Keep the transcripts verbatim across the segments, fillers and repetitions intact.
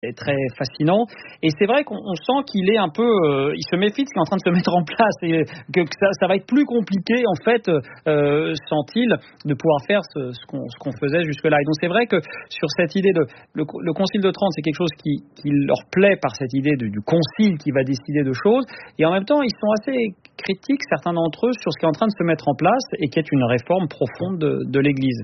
est très fascinant. Et c'est vrai qu'on on sent qu'il est un peu, euh, il se méfie de ce qui est en train de se mettre en place et que, que ça, ça va être plus compliqué en fait, euh, sent-il, de pouvoir faire ce, ce, qu'on, ce qu'on faisait jusque-là. Et donc c'est vrai que sur cette idée de le, le Concile de Trente, c'est quelque chose qui, qui leur plaît par cette idée du, du concile qui va décider de choses. Et en même temps, ils sont assez critiques, certains d'entre eux, sur ce qui est en train de se mettre en place et qui est une réforme profonde de, de l'Église.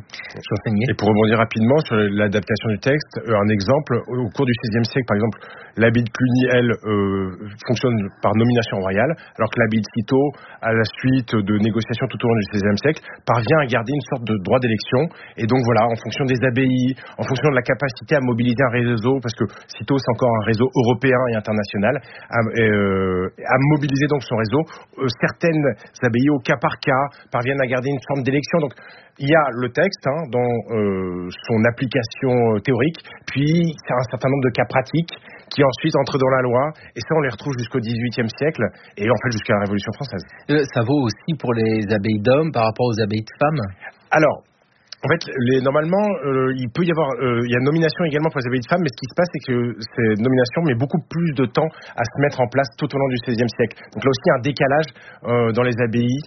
Et pour rebondir rapidement sur l'adaptation du texte, un exemple, au cours du seizième siècle, par exemple, l'abbaye de Cluny, elle, euh, fonctionne par nomination royale, alors que l'abbaye de Cîteaux, à la suite de négociations tout au long du seizième siècle, parvient à garder une sorte de droit d'élection. Et donc voilà, en fonction des abbayes, en fonction de la capacité à mobiliser un réseau, parce que Cîteaux, c'est encore un réseau européen et international, à, euh, à mobiliser donc son réseau. Euh, certaines abbayes, au cas par cas, parviennent à garder une forme d'élection. Donc il y a le texte hein, dans euh, son application théorique, puis il y a un certain nombre de cas pratiques qui ensuite entrent dans la loi, et ça on les retrouve jusqu'au dix-huitième siècle, et en fait jusqu'à la Révolution française. Euh, ça vaut aussi pour les abbayes d'hommes par rapport aux abbayes de femmes ? Alors, en fait, les, normalement, euh, il peut y avoir, euh, il y a nomination également pour les abbayes de femmes, mais ce qui se passe, c'est que ces nominations mettent beaucoup plus de temps à se mettre en place tout au long du seizième siècle. Donc là aussi, il y a un décalage euh, dans les abbayes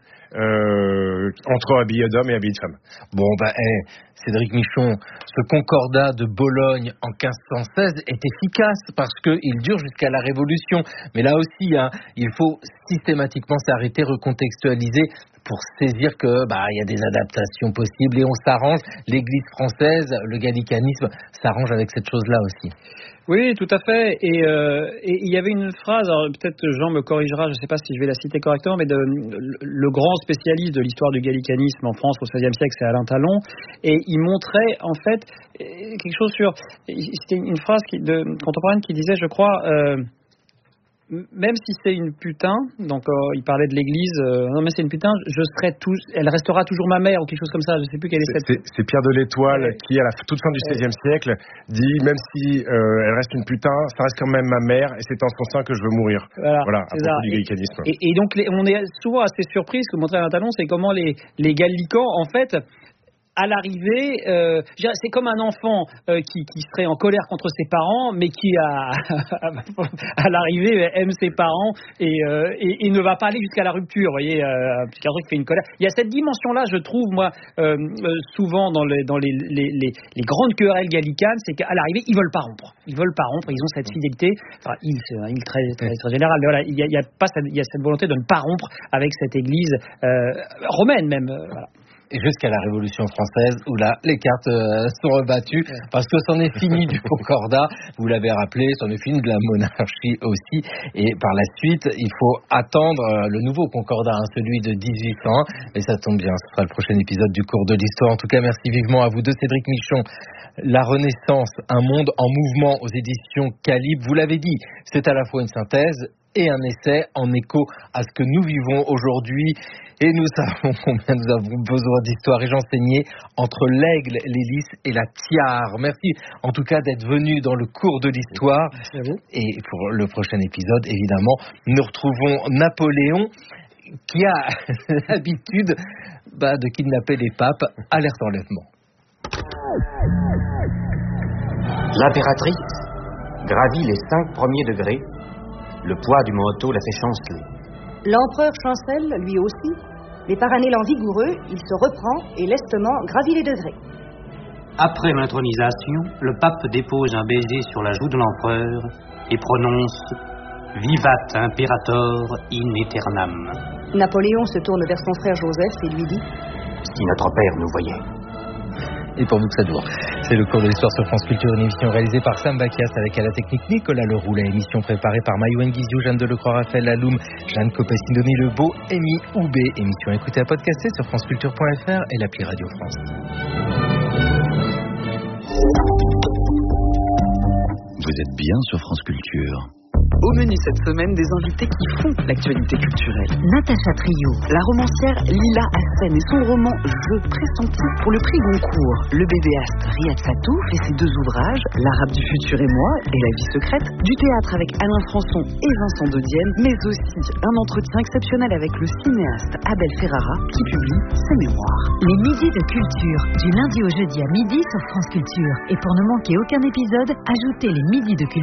euh, entre abbayes d'hommes et abbayes de femmes. Bon, bah, hey, Cédric Michon, ce concordat de Bologne en quinze cent seize est efficace parce qu'il dure jusqu'à la Révolution. Mais là aussi, hein, il faut systématiquement s'arrêter, recontextualiser pour saisir que bah il y a des adaptations possibles et on s'arrange. L'Église française, le gallicanisme s'arrange avec cette chose-là aussi. Oui, tout à fait. Et euh, et il y avait une phrase, alors peut-être Jean me corrigera, je ne sais pas si je vais la citer correctement, mais de, le, le grand spécialiste de l'histoire du gallicanisme en France au seizième siècle, c'est Alain Talon, et il montrait en fait quelque chose sur, c'était une phrase qui, de, contemporaine qui disait, je crois, euh, même si c'est une putain, donc euh, il parlait de l'église, euh, non mais c'est une putain, je serai tout, elle restera toujours ma mère ou quelque chose comme ça, je sais plus quelle est cette. C'est, c'est Pierre de l'Étoile ouais. qui, à la toute fin du seizième ouais. siècle, dit même si euh, elle reste une putain, ça reste quand même ma mère et c'est en son sein que je veux mourir. Voilà, voilà à propos du gallicanisme. Et, et donc les, on est souvent assez surpris, ce que montrait Alain Talon, c'est comment les, les gallicans, en fait, à l'arrivée, euh, c'est comme un enfant euh, qui, qui serait en colère contre ses parents, mais qui à, à l'arrivée aime ses parents et, euh, et, et ne va pas aller jusqu'à la rupture. Vous voyez, euh, un petit garçon qui fait une colère. Il y a cette dimension-là, je trouve, moi, euh, souvent dans les, dans les, les, les, les grandes querelles gallicanes, c'est qu'à l'arrivée, ils veulent pas rompre. Ils veulent pas rompre. Ils ont cette fidélité. Enfin, ils, c'est un il très, très, très général. Mais voilà, il y a, il y a pas, cette, il y a cette volonté de ne pas rompre avec cette Église euh, romaine même. Euh, voilà. Et jusqu'à la Révolution française, où là, les cartes euh, sont rebattues, parce que c'en est fini du concordat, vous l'avez rappelé, c'en est fini de la monarchie aussi, et par la suite, il faut attendre euh, le nouveau concordat, hein, celui de dix-huit cent un, et ça tombe bien, ce sera le prochain épisode du cours de l'histoire. En tout cas, merci vivement à vous deux, Cédric Michon. La Renaissance, un monde en mouvement aux éditions Calibre, vous l'avez dit, c'est à la fois une synthèse et un essai en écho à ce que nous vivons aujourd'hui. Et nous savons combien nous avons besoin d'histoire. Et j'enseignais entre l'aigle, l'hélice et la tiare. Merci en tout cas d'être venu dans le cours de l'histoire. Merci à vous. Et pour le prochain épisode, évidemment, nous retrouvons Napoléon qui a l'habitude bah, de kidnapper les papes. Alerte enlèvement. L'impératrice gravit les cinq premiers degrés. Le poids du manteau la fait chanceler. L'empereur chancelle, lui aussi, mais par un élan vigoureux, il se reprend et lestement gravit les degrés. Après l'intronisation, le pape dépose un baiser sur la joue de l'empereur et prononce « Vivat imperator in aeternam ». Napoléon se tourne vers son frère Joseph et lui dit « Si notre père nous voyait ». Et pour vous que ça dure. C'est le cours de l'histoire sur France Culture, une émission réalisée par Sam Bakias avec à la technique Nicolas Leroux, la émission préparée par Maïwen Guizou, Jeanne Delecroix, Raphaël Laloum, Jeanne Copé-Sidonie Lebeau, Amy Houbé. Émission écoutée à podcaster sur franceculture point f r et l'appli Radio France. Vous êtes bien sur France Culture. Au menu cette semaine, des invités qui font l'actualité culturelle. Natacha Trio, la romancière Lila Hassen et son roman Je pressenti pour le prix Goncourt. Le bédéaste Riyad Sattouf et ses deux ouvrages, L'Arabe du futur et moi et La vie secrète. Du théâtre avec Alain Françon et Vincent Dodienne, mais aussi un entretien exceptionnel avec le cinéaste Abel Ferrara qui publie ses mémoires. Les midis de culture, du lundi au jeudi à midi sur France Culture. Et pour ne manquer aucun épisode, ajoutez les midis de culture